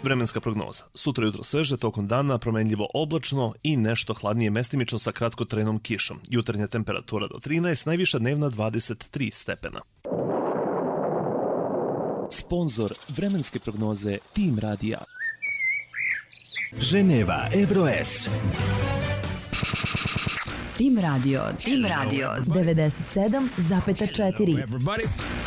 Vremenska prognoza. Sutra jutro sveže, tokom dana promenljivo oblačno i nešto hladnije mestimično sa kratkotrenom kišom. Jutarnja temperatura do 13, najviša dnevna 23 stepena. Sponzor vremenske prognoze Tim Radija. Ženeva Evroes. Tim Radio 97,4.